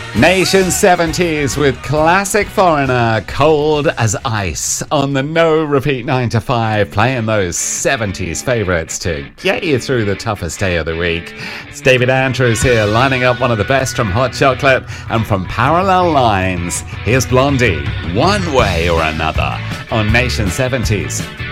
Nation 70s with classic foreigner Cold as Ice on the No Repeat 9 to 5, playing those 70s favourites to get you through the toughest day of the week. It's David Andrews here, lining up one of the best from Hot Chocolate and from Parallel Lines. Here's Blondie, One Way or Another on Nation 70s.